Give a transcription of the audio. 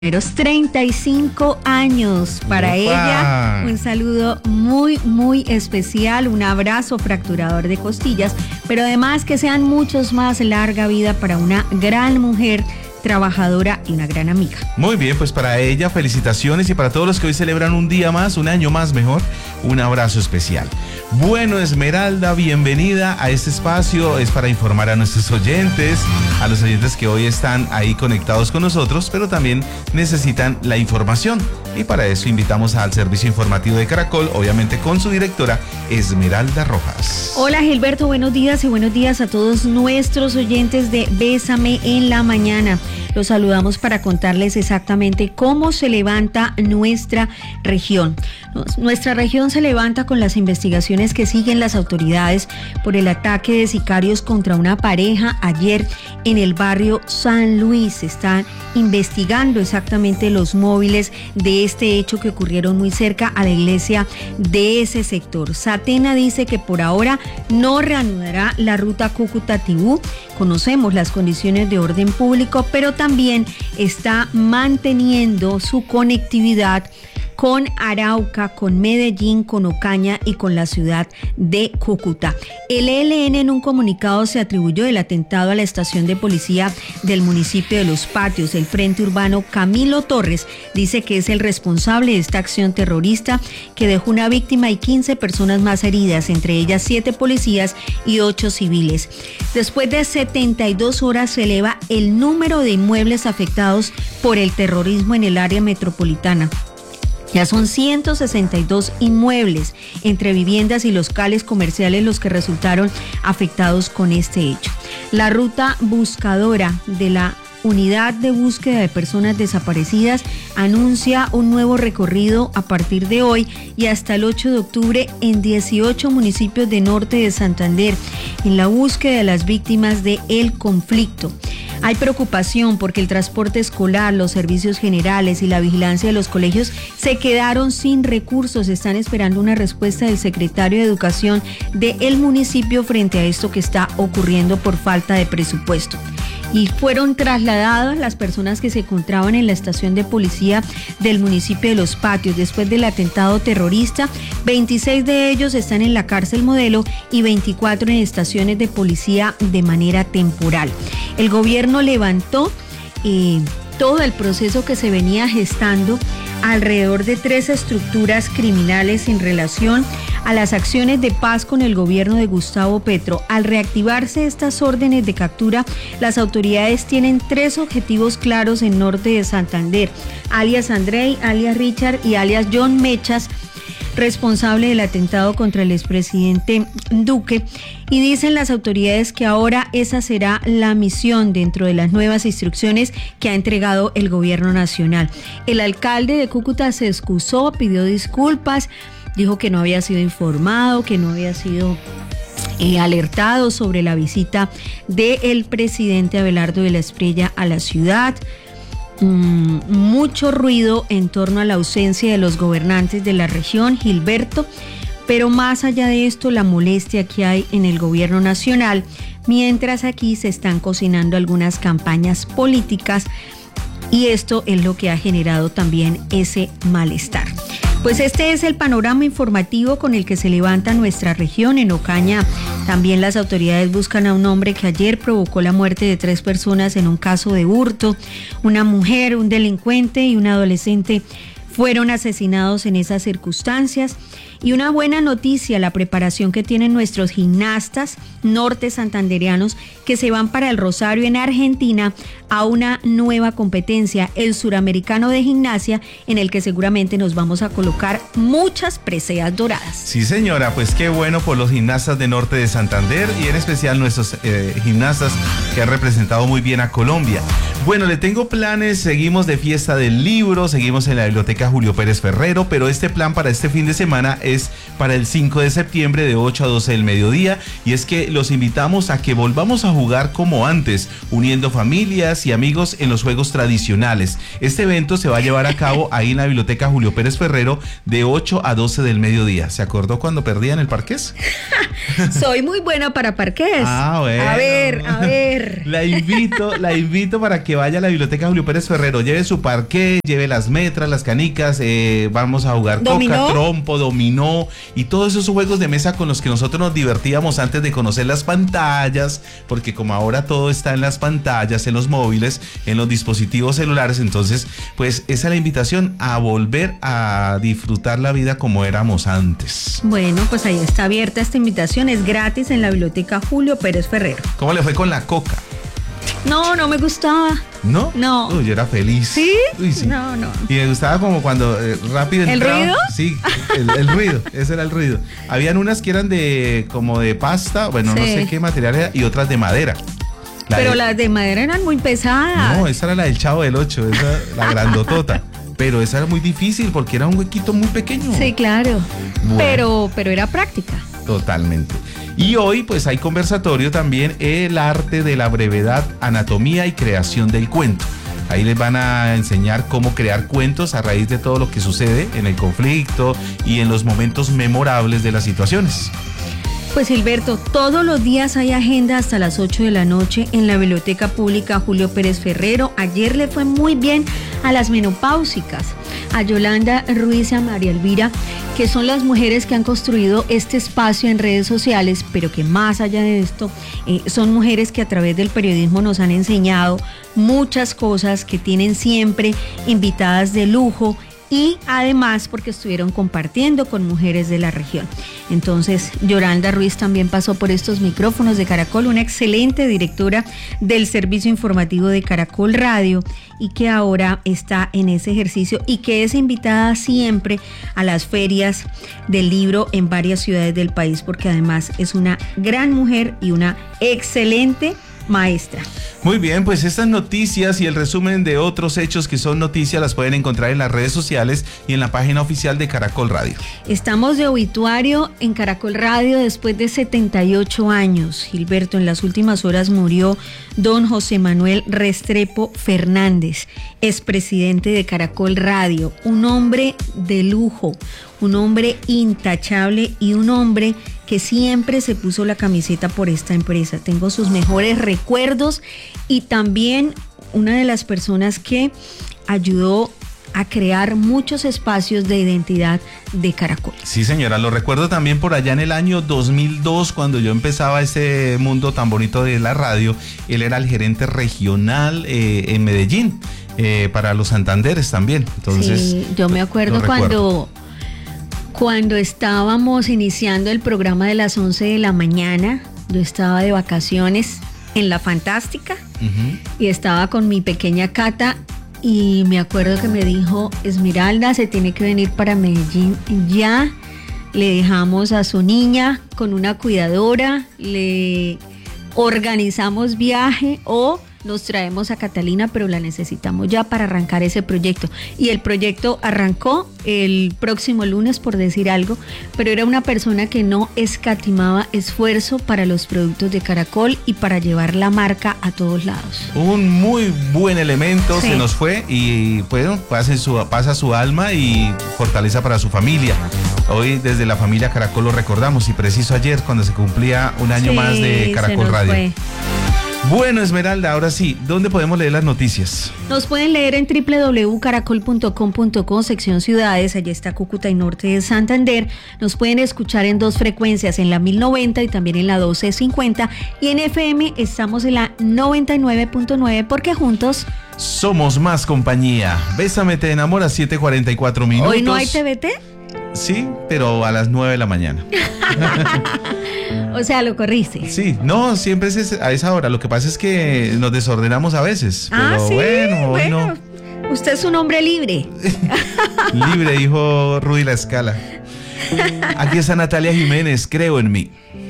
Primeros 35 años para ella, un saludo muy especial, un abrazo fracturador de costillas, pero además que sean muchos más, larga vida para una gran mujer trabajadora y una gran amiga. Muy bien, pues para ella felicitaciones y para todos los que hoy celebran un día más, un año más mejor, un abrazo especial. Bueno, Esmeralda, bienvenida a este espacio, es para informar a nuestros oyentes, a los oyentes que hoy están ahí conectados con nosotros, pero también necesitan la información y para eso invitamos al servicio informativo de Caracol, obviamente con su directora Esmeralda Rojas. Hola Gilberto, buenos días y buenos días a todos nuestros oyentes de Bésame en la Mañana. Los saludamos para contarles exactamente cómo se levanta nuestra región. Nuestra región se levanta con las investigaciones que siguen las autoridades por el ataque de sicarios contra una pareja ayer en el barrio San Luis. Están investigando exactamente los móviles de este hecho que ocurrieron muy cerca a la iglesia de ese sector. Satena dice que por ahora no reanudará la ruta Cúcuta-Tibú. Conocemos las condiciones de orden público, pero también está manteniendo su conectividad con Arauca, con Medellín, con Ocaña y con la ciudad de Cúcuta. El ELN en un comunicado se atribuyó el atentado a la estación de policía del municipio de Los Patios. El Frente Urbano Camilo Torres dice que es el responsable de esta acción terrorista que dejó una víctima y 15 personas más heridas, entre ellas 7 policías y 8 civiles. Después de 72 horas se eleva el número de inmuebles afectados por el terrorismo en el área metropolitana. Ya son 162 inmuebles entre viviendas y locales comerciales los que resultaron afectados con este hecho. La ruta buscadora de la Unidad de Búsqueda de Personas Desaparecidas anuncia un nuevo recorrido a partir de hoy y hasta el 8 de octubre en 18 municipios de norte de Santander en la búsqueda de las víctimas del conflicto. Hay preocupación porque el transporte escolar, los servicios generales y la vigilancia de los colegios se quedaron sin recursos. Están esperando una respuesta del secretario de Educación del municipio frente a esto que está ocurriendo por falta de presupuesto. Y fueron trasladadas las personas que se encontraban en la estación de policía del municipio de Los Patios después del atentado terrorista. 26 de ellos están en la cárcel Modelo y 24 en estaciones de policía de manera temporal. El gobierno levantó todo el proceso que se venía gestando alrededor de 3 estructuras criminales en relación a las acciones de paz con el gobierno de Gustavo Petro. Al reactivarse estas órdenes de captura, las autoridades tienen 3 objetivos claros en norte de Santander: alias Andrei, alias Richard y alias John Mechas, responsable del atentado contra el expresidente Duque, y dicen las autoridades que ahora esa será la misión dentro de las nuevas instrucciones que ha entregado el gobierno nacional. El alcalde de Cúcuta se excusó, pidió disculpas, dijo que no había sido informado, que no había sido alertado sobre la visita del presidente Abelardo de la Espriella a la ciudad. Mucho ruido en torno a la ausencia de los gobernantes de la región, Gilberto, pero más allá de esto, la molestia que hay en el gobierno nacional, mientras aquí se están cocinando algunas campañas políticas y esto es lo que ha generado también ese malestar. Pues este es el panorama informativo con el que se levanta nuestra región. En Ocaña también las autoridades buscan a un hombre que ayer provocó la muerte de 3 personas en un caso de hurto. Una mujer, un delincuente y un adolescente fueron asesinados en esas circunstancias. Y una buena noticia, la preparación que tienen nuestros gimnastas norte santandereanos que se van para el Rosario en Argentina a una nueva competencia, el Suramericano de Gimnasia, en el que seguramente nos vamos a colocar muchas preseas doradas. Sí, señora, pues qué bueno por los gimnastas de norte de Santander y en especial nuestros gimnastas que han representado muy bien a Colombia. Bueno, le tengo planes, seguimos de fiesta del libro, seguimos en la biblioteca Julio Pérez Ferrero, pero este plan para este fin de semana es para el 5 de septiembre de 8 a 12 del mediodía, y es que los invitamos a que volvamos a jugar como antes, uniendo familias y amigos en los juegos tradicionales. Este evento se va a llevar a cabo ahí en la Biblioteca Julio Pérez Ferrero de 8 a 12 del mediodía. ¿Se acordó cuando perdían el parqués? Soy muy buena para parqués. Bueno. A ver. La invito para que vaya a la Biblioteca Julio Pérez Ferrero, lleve su parqué, lleve las metras, las canicas, vamos a jugar ¿Dominó? coca, trompo, dominó y todos esos juegos de mesa con los que nosotros nos divertíamos antes de conocer las pantallas, porque como ahora todo está en las pantallas, en los móviles, en los dispositivos celulares, entonces pues esa es la invitación a volver a disfrutar la vida como éramos antes. Bueno, pues ahí está abierta esta invitación, es gratis en la Biblioteca Julio Pérez Ferrero. ¿Cómo le fue con la coca? No me gustaba. ¿No? No. Uy, yo era feliz. ¿Sí? Uy, sí. No. Y me gustaba como cuando rápido entraba. ¿El ruido? Sí, el ruido, ese era el ruido. Habían unas que eran como de pasta, bueno, no Sí. sé qué material era, y otras de madera. Pero las de madera eran muy pesadas. No, esa era la del Chavo del 8, esa, la grandotota. Pero esa era muy difícil porque era un huequito muy pequeño. Sí, claro. Bueno. Pero era práctica. Totalmente. Y hoy pues hay conversatorio también, el arte de la brevedad, anatomía y creación del cuento. Ahí les van a enseñar cómo crear cuentos a raíz de todo lo que sucede en el conflicto y en los momentos memorables de las situaciones. Pues Gilberto, todos los días hay agenda hasta las 8 de la noche en la Biblioteca Pública Julio Pérez Ferrero. Ayer le fue muy bien a las menopáusicas, a Yolanda Ruiz y a María Elvira, que son las mujeres que han construido este espacio en redes sociales, pero que más allá de esto, son mujeres que a través del periodismo nos han enseñado muchas cosas, que tienen siempre invitadas de lujo, y además porque estuvieron compartiendo con mujeres de la región. Entonces, Yolanda Ruiz también pasó por estos micrófonos de Caracol, una excelente directora del servicio informativo de Caracol Radio, y que ahora está en ese ejercicio y que es invitada siempre a las ferias del libro en varias ciudades del país, porque además es una gran mujer y una excelente maestra. Muy bien, pues estas noticias y el resumen de otros hechos que son noticias las pueden encontrar en las redes sociales y en la página oficial de Caracol Radio. Estamos de obituario en Caracol Radio después de 78 años. Gilberto, en las últimas horas murió don José Manuel Restrepo Fernández, expresidente de Caracol Radio, un hombre de lujo, un hombre intachable y un hombre que siempre se puso la camiseta por esta empresa. Tengo sus mejores recuerdos y también una de las personas que ayudó a crear muchos espacios de identidad de Caracol. Sí, señora, lo recuerdo también por allá en el año 2002, cuando yo empezaba ese mundo tan bonito de la radio. Él era el gerente regional en Medellín, para los Santanderes también. Entonces, sí, yo me acuerdo cuando estábamos iniciando el programa de las 11 de la mañana. Yo estaba de vacaciones en La Fantástica y estaba con mi pequeña Cata, y me acuerdo que me dijo: Esmeralda, se tiene que venir para Medellín ya. Le dejamos a su niña con una cuidadora, le organizamos viaje o nos traemos a Catalina, pero la necesitamos ya para arrancar ese proyecto. Y el proyecto arrancó el próximo lunes, por decir algo, pero era una persona que no escatimaba esfuerzo para los productos de Caracol y para llevar la marca a todos lados. Un muy buen elemento, sí. Se nos fue, y bueno, pasa su alma y fortaleza para su familia. Hoy desde la familia Caracol lo recordamos, y preciso ayer cuando se cumplía un año más de Caracol Radio. Fue. Bueno, Esmeralda, ahora sí, ¿dónde podemos leer las noticias? Nos pueden leer en www.caracol.com.co, sección ciudades. Allí está Cúcuta y Norte de Santander. Nos pueden escuchar en dos frecuencias, en la 1090 y también en la 1250. Y en FM estamos en la 99.9, porque juntos somos más compañía. Bésame, te enamora, 7:44 minutos. ¿Hoy no hay TVT? Sí, pero a las 9 de la mañana. O sea, lo corriste. Sí, no, siempre es a esa hora. Lo que pasa es que nos desordenamos a veces. Pero sí, hoy no. Usted es un hombre libre. Libre, dijo Rudy La Escala. Aquí está Natalia Jiménez, Creo en mí.